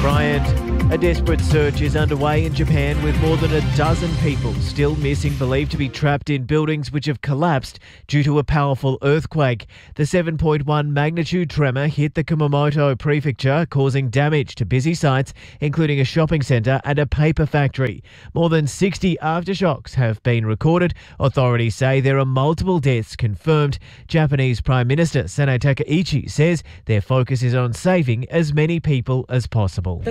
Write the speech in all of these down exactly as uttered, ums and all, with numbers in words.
Bryant. A desperate search is underway in Japan with more than a dozen people still missing, believed to be trapped in buildings which have collapsed due to a powerful earthquake. The seven point one magnitude tremor hit the Kumamoto prefecture, causing damage to busy sites, including a shopping centre and a paper factory. More than sixty aftershocks have been recorded. Authorities say there are multiple deaths confirmed. Japanese Prime Minister Sanae Takaichi says their focus is on saving as many people as possible.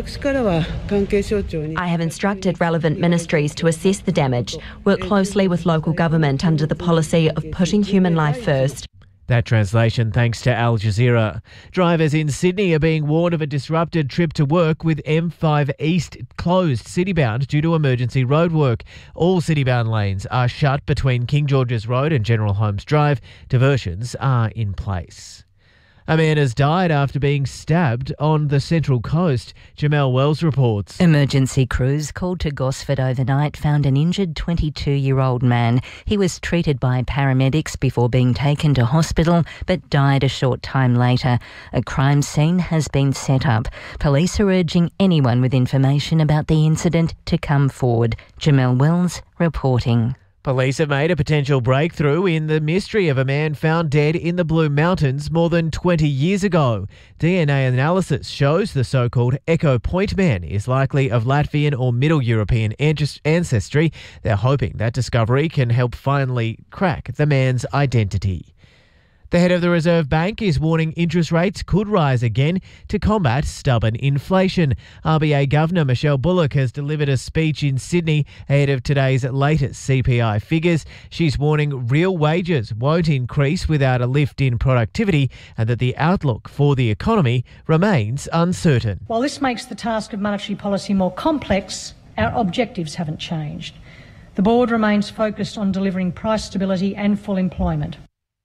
I have instructed relevant ministries to assess the damage, work closely with local government under the policy of putting human life first. That translation thanks to Al Jazeera. Drivers in Sydney are being warned of a disrupted trip to work with M five East closed citybound due to emergency roadwork. All citybound lanes are shut between King George's Road and General Holmes Drive. Diversions are in place. A man has died after being stabbed on the Central Coast. Jamelle Wells reports. Emergency crews called to Gosford overnight found an injured twenty-two-year-old man. He was treated by paramedics before being taken to hospital but died a short time later. A crime scene has been set up. Police are urging anyone with information about the incident to come forward. Jamelle Wells reporting. Police have made a potential breakthrough in the mystery of a man found dead in the Blue Mountains more than twenty years ago. D N A analysis shows the so-called Echo Point man is likely of Latvian or Middle European ancestry. They're hoping that discovery can help finally crack the man's identity. The head of the Reserve Bank is warning interest rates could rise again to combat stubborn inflation. R B A Governor Michelle Bullock has delivered a speech in Sydney ahead of today's latest C P I figures. She's warning real wages won't increase without a lift in productivity and that the outlook for the economy remains uncertain. While this makes the task of monetary policy more complex, our objectives haven't changed. The board remains focused on delivering price stability and full employment.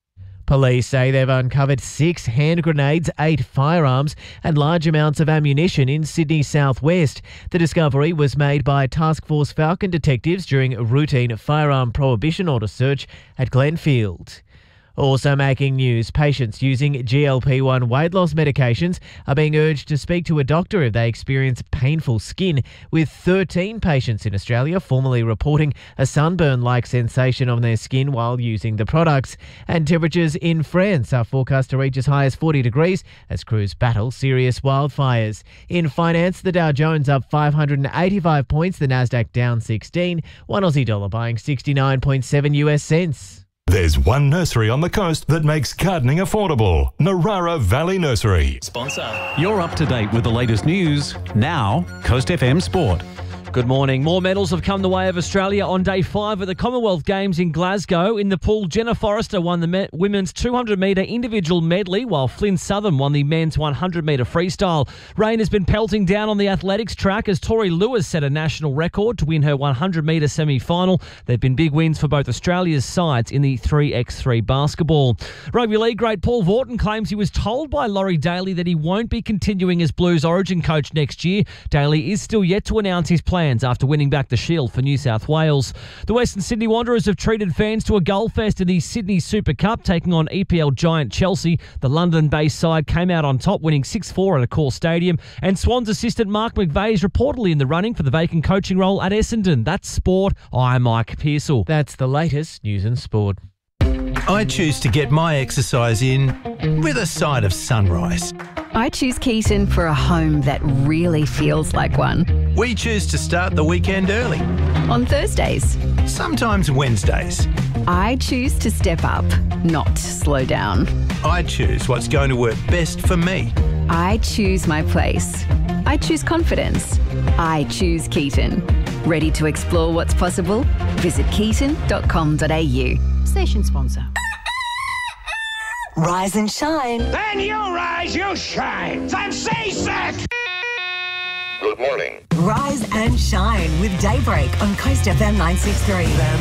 Police say they've uncovered six hand grenades, eight firearms and large amounts of ammunition in Sydney's southwest. The discovery was made by Task Force Falcon detectives during a routine firearm prohibition order search at Glenfield. Also making news, patients using G L P one weight loss medications are being urged to speak to a doctor if they experience painful skin, with thirteen patients in Australia formally reporting a sunburn-like sensation on their skin while using the products. And temperatures in France are forecast to reach as high as forty degrees as crews battle serious wildfires. In finance, the Dow Jones up five hundred eighty-five points, the Nasdaq down sixteen, one Aussie dollar buying sixty-nine point seven U S cents. There's one nursery on the coast that makes gardening affordable. Narara Valley Nursery. Sponsor. You're up to date with the latest news. Now, Coast F M Sport. Good morning. More medals have come the way of Australia on day five of the Commonwealth Games in Glasgow. In the pool, Jenna Forrester won the me- women's two hundred metre individual medley, while Flynn Southern won the men's one hundred metre freestyle. Rain has been pelting down on the athletics track as Tori Lewis set a national record to win her one hundred metre semi-final. There have been big wins for both Australia's sides in the three by three basketball. Rugby league great Paul Vaughton claims he was told by Laurie Daly that he won't be continuing as Blues Origin coach next year. Daly is still yet to announce his plans after winning back the Shield for New South Wales. The Western Sydney Wanderers have treated fans to a goal fest in the Sydney Super Cup, taking on E P L giant Chelsea. The London-based side came out on top, winning six four at Accor Stadium. And Swans assistant Mark McVeigh is reportedly in the running for the vacant coaching role at Essendon. That's sport. I'm Mike Pearsall. That's the latest news and sport. I choose to get my exercise in with a side of sunrise. I choose Keaton for a home that really feels like one. We choose to start the weekend early. On Thursdays. Sometimes Wednesdays. I choose to step up, not slow down. I choose what's going to work best for me. I choose my place. I choose confidence. I choose Keaton. Ready to explore what's possible? Visit keaton dot com dot a u. Station sponsor. Rise and shine. Then you rise, you shine. I'm seasick. Good morning. Rise and shine with Daybreak on Coast F M nine sixty-three.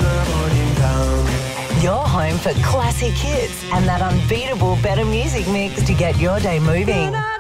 Your home for classic hits and that unbeatable better music mix to get your day moving.